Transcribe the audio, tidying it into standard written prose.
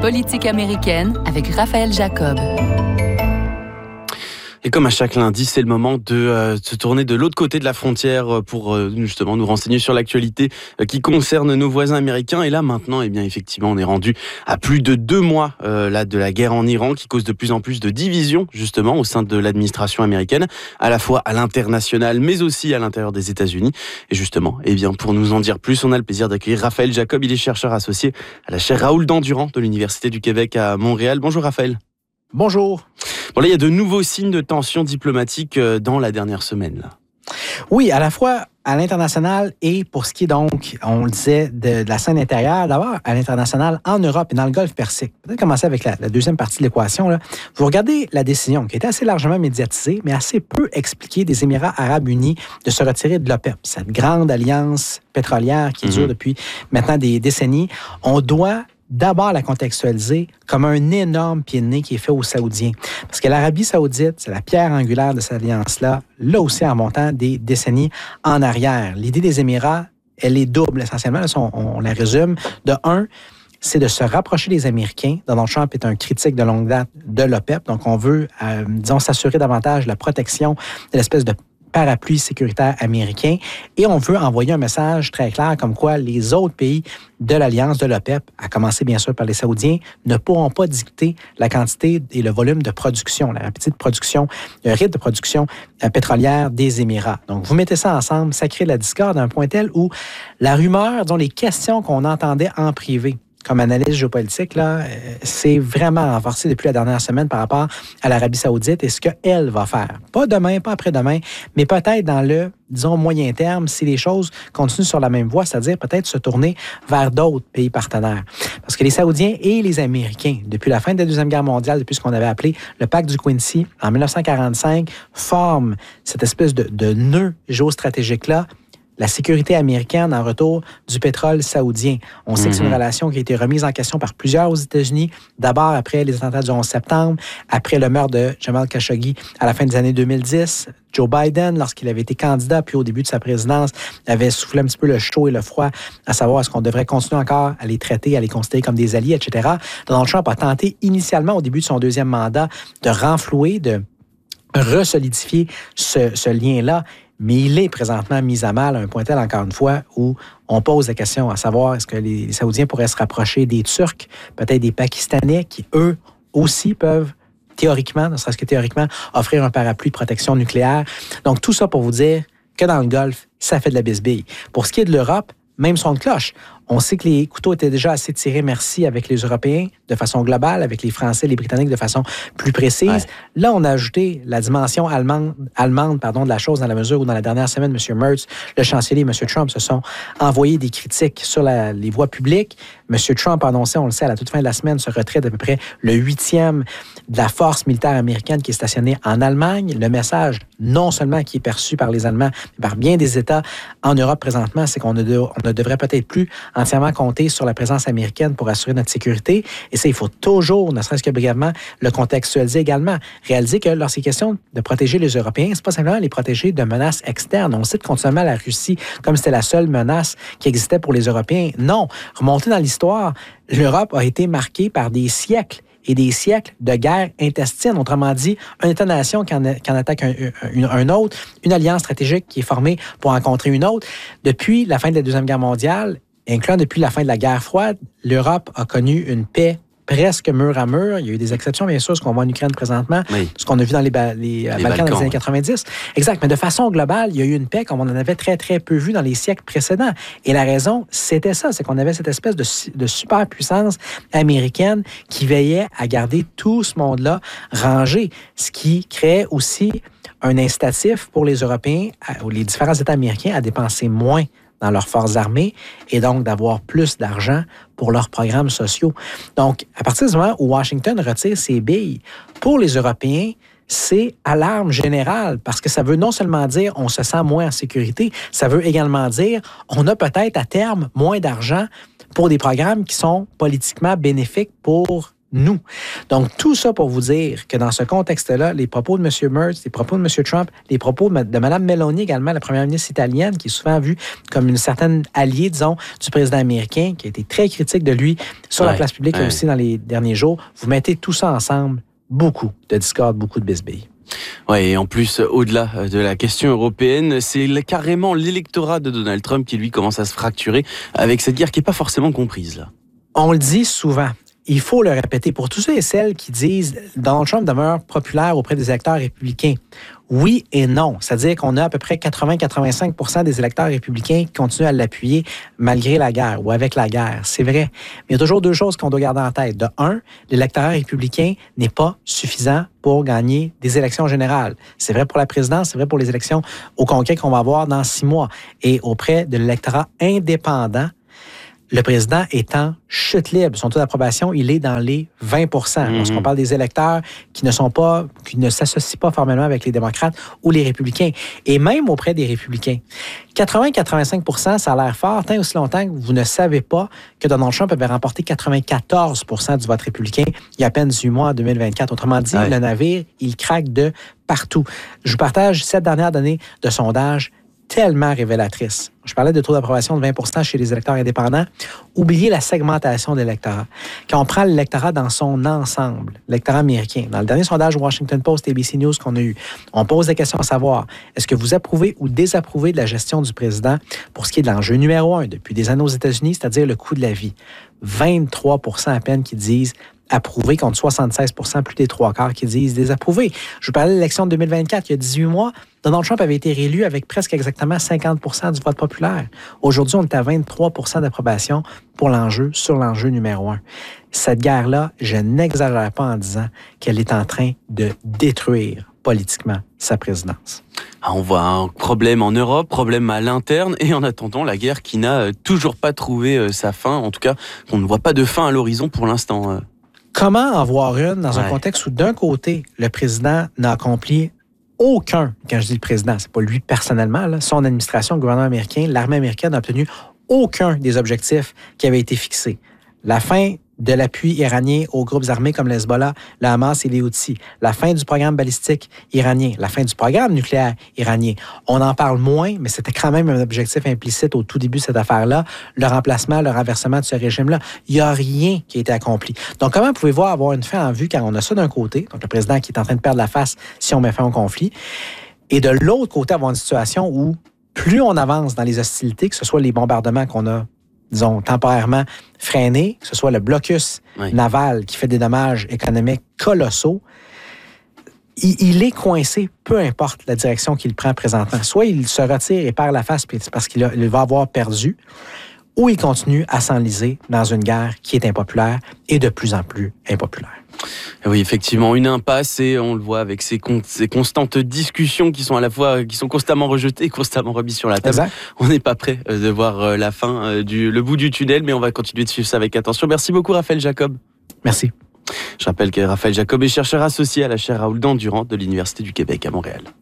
Politique américaine avec Raphaël Jacob. Et comme à chaque lundi, c'est le moment de se tourner de l'autre côté de la frontière pour justement nous renseigner sur l'actualité qui concerne nos voisins américains. Et là maintenant, effectivement, on est rendu à plus de 2 mois de la guerre en Iran qui cause de plus en plus de divisions justement au sein de l'administration américaine, à la fois à l'international mais aussi à l'intérieur des États-Unis. Et justement, pour nous en dire plus, on a le plaisir d'accueillir Raphaël Jacob. Il est chercheur associé à la chaire Raoul Dandurand de l'Université du Québec à Montréal. Bonjour Raphaël. Bonjour. Bon, là, il y a de nouveaux signes de tension diplomatique dans la dernière semaine. Là. Oui, à la fois à l'international et pour ce qui est donc, on le disait, de la scène intérieure, d'abord à l'international en Europe et dans le Golfe Persique. Peut-être commencer avec la deuxième partie de l'équation. Là. Vous regardez la décision qui a été assez largement médiatisée, mais assez peu expliquée des Émirats arabes unis de se retirer de l'OPEP, cette grande alliance pétrolière qui dure depuis maintenant des décennies. On doit d'abord la contextualiser comme un énorme pied de nez qui est fait aux Saoudiens. Parce que l'Arabie saoudite, c'est la pierre angulaire de cette alliance-là, là aussi en montant des décennies en arrière. L'idée des Émirats, elle est double essentiellement. Là, on la résume. De un, c'est de se rapprocher des Américains. Donald Trump est un critique de longue date de l'OPEP. Donc, on veut, s'assurer davantage de la protection de l'espèce de parapluie sécuritaire américain et on veut envoyer un message très clair comme quoi les autres pays de l'Alliance de l'OPEP, à commencer bien sûr par les Saoudiens, ne pourront pas dicter la quantité et le volume de production, la rapidité de production, le rythme de production pétrolière des Émirats. Donc, vous mettez ça ensemble, ça crée de la discorde à un point tel où la rumeur, dont les questions qu'on entendait en privé, comme analyse géopolitique, là, c'est vraiment renforcé depuis la dernière semaine par rapport à l'Arabie saoudite et ce qu'elle va faire. Pas demain, pas après-demain, mais peut-être dans le, disons, moyen terme, si les choses continuent sur la même voie, c'est-à-dire peut-être se tourner vers d'autres pays partenaires. Parce que les Saoudiens et les Américains, depuis la fin de la Deuxième Guerre mondiale, depuis ce qu'on avait appelé le pacte du Quincy en 1945, forment cette espèce de nœud géostratégique-là, la sécurité américaine en retour du pétrole saoudien. On sait que c'est une relation qui a été remise en question par plusieurs aux États-Unis, d'abord après les attentats du 11 septembre, après le meurtre de Jamal Khashoggi à la fin des années 2010. Joe Biden, lorsqu'il avait été candidat, puis au début de sa présidence, avait soufflé un petit peu le chaud et le froid, à savoir est-ce qu'on devrait continuer encore à les traiter, à les considérer comme des alliés, etc. Donald Trump a tenté initialement, au début de son deuxième mandat, de renflouer, de resolidifier ce lien-là. Mais il est présentement mis à mal à un point tel, encore une fois, où on pose la question à savoir est-ce que les Saoudiens pourraient se rapprocher des Turcs, peut-être des Pakistanais, qui, eux, aussi peuvent théoriquement, ne serait-ce que théoriquement, offrir un parapluie de protection nucléaire. Donc, tout ça pour vous dire que dans le Golfe, ça fait de la bisbille. Pour ce qui est de l'Europe, même son de cloche. On sait que les couteaux étaient déjà assez tirés, merci, avec les Européens de façon globale, avec les Français, les Britanniques de façon plus précise. Ouais. Là, on a ajouté la dimension allemande de la chose dans la mesure où, dans la dernière semaine, M. Merz, le chancelier et M. Trump se sont envoyés des critiques sur les voies publiques. M. Trump a annoncé, on le sait, à la toute fin de la semaine, ce retrait d'à peu près le 8e de la force militaire américaine qui est stationnée en Allemagne. Le message, non seulement qui est perçu par les Allemands, mais par bien des États en Europe présentement, c'est qu'on ne devrait peut-être plus entièrement compter sur la présence américaine pour assurer notre sécurité. Et ça, il faut toujours, ne serait-ce que brièvement, le contextualiser également. Réaliser que lorsqu'il est question de protéger les Européens, c'est pas simplement les protéger de menaces externes. On cite continuellement la Russie comme c'était la seule menace qui existait pour les Européens. Non. Remonter dans l'histoire, l'Europe a été marquée par des siècles et des siècles de guerre intestine. Autrement dit, un État-nation qui en attaque un autre, une alliance stratégique qui est formée pour en contrer une autre. Depuis la fin de la Deuxième Guerre mondiale, incluant depuis la fin de la guerre froide, l'Europe a connu une paix presque mur à mur. Il y a eu des exceptions, bien sûr, ce qu'on voit en Ukraine présentement, ce qu'on a vu dans les Balkans dans les années 90. Exact, mais de façon globale, il y a eu une paix comme on en avait très, très peu vu dans les siècles précédents. Et la raison, c'était ça, c'est qu'on avait cette espèce de superpuissance américaine qui veillait à garder tout ce monde-là rangé, ce qui créait aussi un incitatif pour les Européens, ou les différents États américains, à dépenser moins dans leurs forces armées et donc d'avoir plus d'argent pour leurs programmes sociaux. Donc, à partir du moment où Washington retire ses billes, pour les Européens, c'est alarme générale parce que ça veut non seulement dire on se sent moins en sécurité, ça veut également dire on a peut-être à terme moins d'argent pour des programmes qui sont politiquement bénéfiques pour nous. Donc, tout ça pour vous dire que dans ce contexte-là, les propos de M. Merz, les propos de M. Trump, les propos de Mme Meloni également, la première ministre italienne, qui est souvent vue comme une certaine alliée, disons, du président américain, qui a été très critique de lui sur la place publique et aussi dans les derniers jours. Vous mettez tout ça ensemble, beaucoup de discorde, beaucoup de bisbilles. Ouais, et en plus, au-delà de la question européenne, c'est carrément l'électorat de Donald Trump qui, lui, commence à se fracturer avec cette guerre qui n'est pas forcément comprise, là. On le dit souvent. Il faut le répéter pour tous ceux et celles qui disent Donald Trump demeure populaire auprès des électeurs républicains. Oui et non. C'est-à-dire qu'on a à peu près 80-85% des électeurs républicains qui continuent à l'appuyer malgré la guerre ou avec la guerre. C'est vrai. Mais il y a toujours deux choses qu'on doit garder en tête. De un, l'électorat républicain n'est pas suffisant pour gagner des élections générales. C'est vrai pour la présidence, c'est vrai pour les élections au Congrès qu'on va avoir dans 6 mois. Et auprès de l'électorat indépendant, le président est en chute libre. Son taux d'approbation, il est dans les 20%. Lorsqu'on parle des électeurs qui ne s'associent pas formellement avec les démocrates ou les républicains. Et même auprès des républicains. 80-85%, ça a l'air fort, tant aussi longtemps que vous ne savez pas que Donald Trump avait remporté 94% du vote républicain il y a à peine 18 mois en 2024. Autrement dit, le navire, il craque de partout. Je vous partage cette dernière donnée de sondage tellement révélatrice. Je parlais de taux d'approbation de 20% chez les électeurs indépendants. Oubliez la segmentation de l'électorat. Quand on prend l'électorat dans son ensemble, l'électorat américain, dans le dernier sondage Washington Post, ABC News qu'on a eu, on pose des questions à savoir, est-ce que vous approuvez ou désapprouvez de la gestion du président pour ce qui est de l'enjeu numéro 1 depuis des années aux États-Unis, c'est-à-dire le coût de la vie? 23% à peine qui disent approuver contre 76%, plus des 3/4 qui disent désapprouver. Je vous parlais de l'élection de 2024, il y a 18 mois, Donald Trump avait été réélu avec presque exactement 50% du vote populaire. Aujourd'hui, on est à 23% d'approbation pour sur l'enjeu numéro 1. Cette guerre-là, je n'exagère pas en disant qu'elle est en train de détruire politiquement sa présidence. On voit un problème en Europe, problème à l'interne, et en attendant, la guerre qui n'a toujours pas trouvé sa fin. En tout cas, on ne voit pas de fin à l'horizon pour l'instant. Comment en voir une dans un contexte où, d'un côté, le président n'a accompli aucun, quand je dis le président, c'est pas lui personnellement, là, son administration, le gouvernement américain, l'armée américaine n'a obtenu aucun des objectifs qui avaient été fixés. La fin de l'appui iranien aux groupes armés comme le Hezbollah, le Hamas et les Houthis, la fin du programme balistique iranien, la fin du programme nucléaire iranien. On en parle moins, mais c'était quand même un objectif implicite au tout début de cette affaire-là, le remplacement, le renversement de ce régime-là. Il n'y a rien qui a été accompli. Donc, comment pouvez-vous avoir une fin en vue quand on a ça d'un côté, donc le président qui est en train de perdre la face si on met fin au conflit, et de l'autre côté, avoir une situation où plus on avance dans les hostilités, que ce soit les bombardements qu'on a disons, temporairement freiné, que ce soit le blocus naval qui fait des dommages économiques colossaux, il est coincé, peu importe la direction qu'il prend présentement. Soit il se retire et perd la face parce qu'il va avoir perdu, ou il continue à s'enliser dans une guerre qui est impopulaire et de plus en plus impopulaire. Oui, effectivement, une impasse, et on le voit avec ces constantes discussions qui sont constamment rejetées, constamment remises sur la table. Exact. On n'est pas prêt de voir la fin, le bout du tunnel, mais on va continuer de suivre ça avec attention. Merci beaucoup, Raphaël Jacob. Merci. Je rappelle que Raphaël Jacob est chercheur associé à la chaire Raoul Dandurand de l'Université du Québec à Montréal.